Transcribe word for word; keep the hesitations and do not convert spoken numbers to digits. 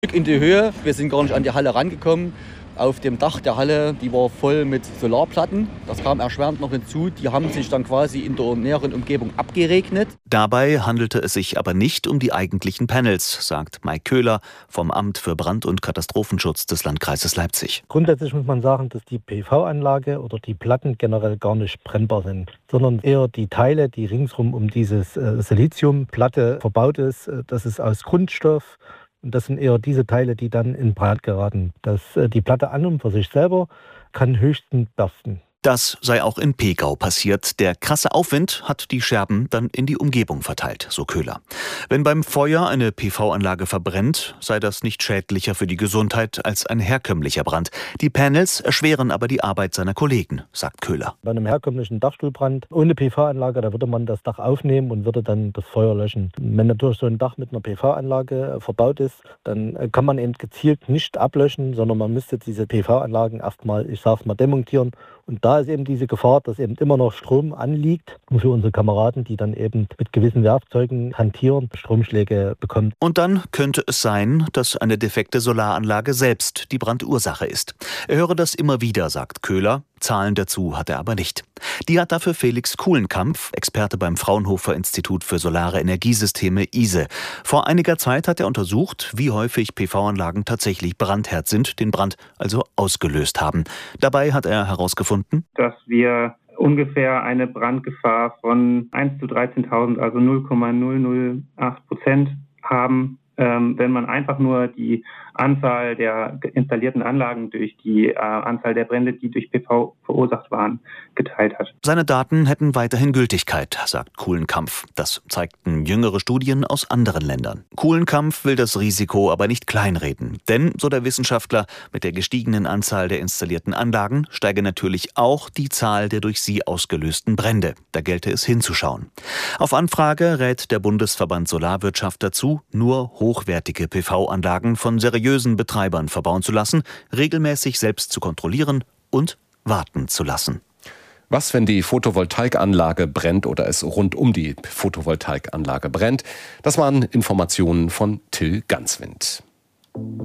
In die Höhe. Wir sind gar nicht an die Halle rangekommen. Auf dem Dach der Halle, die war voll mit Solarplatten. Das kam erschwerend noch hinzu. Die haben sich dann quasi in der näheren Umgebung abgeregnet. Dabei handelte es sich aber nicht um die eigentlichen Panels, sagt Mike Köhler vom Amt für Brand- und Katastrophenschutz des Landkreises Leipzig. Grundsätzlich muss man sagen, dass die P V-Anlage oder die Platten generell gar nicht brennbar sind, sondern eher die Teile, die ringsrum um dieses äh, Siliziumplatte verbaut ist. Das ist aus Kunststoff. Und das sind eher diese Teile, die dann in Brand geraten. Das, die Platte an und für sich selber kann höchstens bersten. Das sei auch in Pegau passiert. Der krasse Aufwind hat die Scherben dann in die Umgebung verteilt, so Köhler. Wenn beim Feuer eine P V-Anlage verbrennt, sei das nicht schädlicher für die Gesundheit als ein herkömmlicher Brand. Die Panels erschweren aber die Arbeit seiner Kollegen, sagt Köhler. Bei einem herkömmlichen Dachstuhlbrand ohne P V-Anlage, da würde man das Dach aufnehmen und würde dann das Feuer löschen. Wenn natürlich so ein Dach mit einer P V-Anlage verbaut ist, dann kann man eben gezielt nicht ablöschen, sondern man müsste diese P V-Anlagen erstmal, ich sag's mal, demontieren. Und da ist eben diese Gefahr, dass eben immer noch Strom anliegt. Und für unsere Kameraden, die dann eben mit gewissen Werkzeugen hantieren, Stromschläge bekommen. Und dann könnte es sein, dass eine defekte Solaranlage selbst die Brandursache ist. Er höre das immer wieder, sagt Köhler. Zahlen dazu hat er aber nicht. Die hat dafür Felix Kuhlenkampf, Experte beim Fraunhofer Institut für Solare Energiesysteme I S E. Vor einiger Zeit hat er untersucht, wie häufig P V-Anlagen tatsächlich brandherd sind, den Brand also ausgelöst haben. Dabei hat er herausgefunden, dass wir ungefähr eine Brandgefahr von eins zu dreizehntausend, also null Komma null null acht Prozent haben, ähm, wenn man einfach nur die Anzahl der installierten Anlagen durch die äh, Anzahl der Brände, die durch P V verursacht waren, geteilt hat. Seine Daten hätten weiterhin Gültigkeit, sagt Kuhlenkampf. Das zeigten jüngere Studien aus anderen Ländern. Kuhlenkampf will das Risiko aber nicht kleinreden. Denn, so der Wissenschaftler, mit der gestiegenen Anzahl der installierten Anlagen steige natürlich auch die Zahl der durch sie ausgelösten Brände. Da gelte es hinzuschauen. Auf Anfrage rät der Bundesverband Solarwirtschaft dazu, nur hochwertige P V-Anlagen von seriösen Betreibern verbauen zu lassen, regelmäßig selbst zu kontrollieren und warten zu lassen. Was, wenn die Photovoltaikanlage brennt oder es rund um die Photovoltaikanlage brennt? Das waren Informationen von Till Ganswind.